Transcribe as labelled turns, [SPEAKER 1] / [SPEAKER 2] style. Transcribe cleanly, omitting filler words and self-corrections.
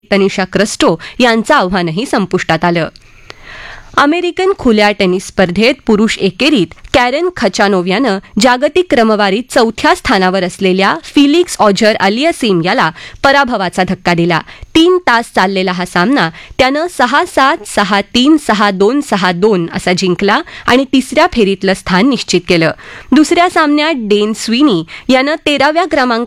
[SPEAKER 1] Tanisha Christo यांचं आव्हानही संपुष्टात आलं. अमेरिकन खुल्या टेनिस स्पर्धेत पुरुष एकेरीत कॅरेन खचानोव्ह यानं जागतिक क्रमवारीत 4थ्या स्थानावर असलेल्या फिलिक्स ऑजर अलियासीम याला पराभवाचा धक्का दिला. 3 तास चाललेला हा सामना त्यानं 6-7, 6-3, 6-2, 6-2 असा जिंकला आणि तिसऱ्या फेरीतलं स्थान निश्चित केलं. दुसऱ्या सामन्यात डेन स्विनी यानं 13व्या क्रमांकावर